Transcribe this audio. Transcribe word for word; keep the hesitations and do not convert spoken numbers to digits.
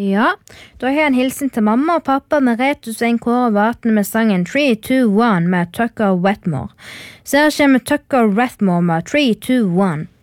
Ja, da har jeg en hilsen til mamma og pappa med Retus og en Kåre Vaten med sangen three two one med Tucker Wetmore. Så her kommer Tucker Wetmore med three two one.